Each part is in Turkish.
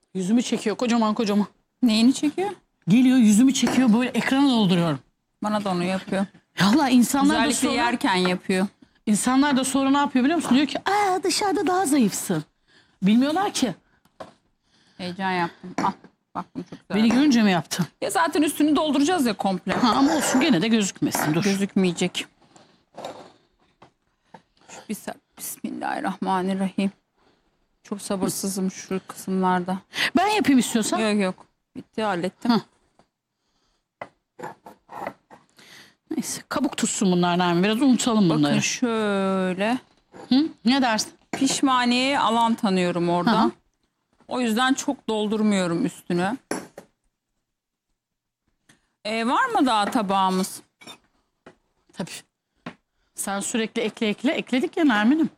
Yüzümü çekiyor kocaman kocaman. Neyini çekiyor? Geliyor yüzümü çekiyor böyle ekrana dolduruyorum. Bana da onu yapıyor. Valla insanlar da Özellikle sonra... yerken yapıyor. İnsanlar da sonra ne yapıyor biliyor musun? Diyor ki dışarıda daha zayıfsın. Bilmiyorlar ki. Heyecan yaptım. Ah, bak bu çok güzel. Beni görünce mi yaptın? Ya zaten üstünü dolduracağız ya komple. Ha, ama olsun gene de gözükmesin. Dur. Gözükmeyecek. Bismillahirrahmanirrahim. Çok sabırsızım şu kısımlarda. Ben yapayım istiyorsan. Yok yok. Bitti, hallettim. Hı. Neyse kabuk tutsun bunlar Nermin. Biraz unutalım bunları. Bakın şöyle. Hı? Ne dersin? Pişmaniyeyi alan tanıyorum orada. Hı. O yüzden çok doldurmuyorum üstünü. Var mı daha tabağımız? Tabii. Sen sürekli ekle ekledik ya Nermin'im.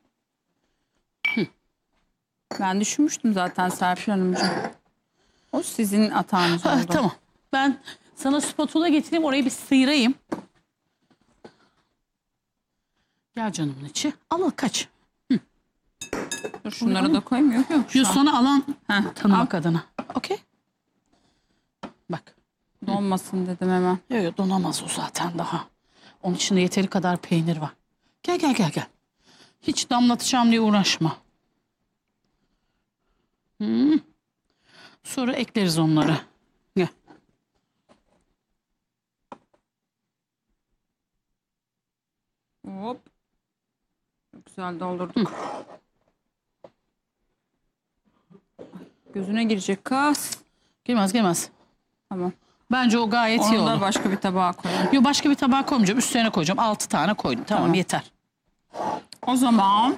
Ben düşünmüştüm zaten Serpil Hanımcığım. O sizin hatanız oldu. Tamam. Ben sana spatula getireyim orayı bir sıyırayım. Gel canımın içi. Al kaç. Dur şunları da koymuyor. Yok şu Şu an. sana alan Heh, tanımak adına. Okey. Bak. donmasın dedim hemen. Yok donamaz o zaten daha. Onun içinde yeteri kadar peynir var. Gel. Hiç damlatacağım diye uğraşma. Sonra ekleriz onları. Gel. Hop. Çok güzel doldurduk. Gözüne girecek kız. Girmez. Tamam. Bence o gayet iyi Onu da oldu. başka bir tabağa koyalım. Yok başka bir tabağa koymayacağım. Üstlerine koyacağım. 6 tane koydum. Tamam. Yeter. O zaman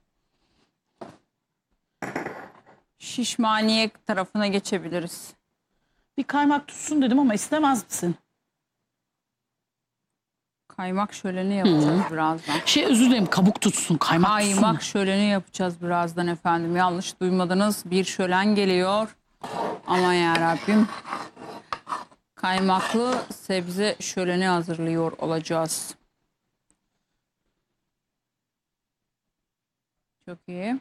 şişmaniye tarafına geçebiliriz. Bir kaymak tutsun dedim ama istemez misin? Kaymak şöleni yapacağız birazdan. Özür dilerim kabuk tutsun. Kaymak tutsun. Kaymak şöleni yapacağız birazdan efendim. Yanlış duymadınız. Bir şölen geliyor. Aman yarabbim. Kaymaklı sebze şöleni hazırlıyor olacağız. Çok iyi.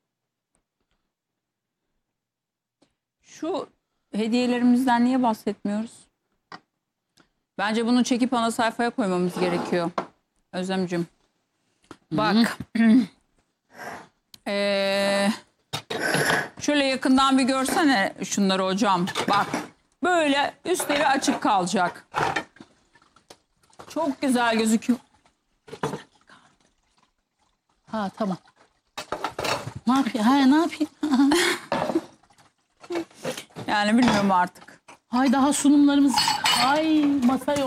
Şu hediyelerimizden niye bahsetmiyoruz? Bence bunu çekip ana sayfaya koymamız gerekiyor. Özlemciğim. Bak. Şöyle yakından bir görsene şunları hocam. Bak. Böyle üstleri açık kalacak. Çok güzel gözüküyor. Ha tamam. Ne yapayım? Ne yapayım? Yani bilmiyorum artık. Hay daha sunumlarımız. Ay masa yok.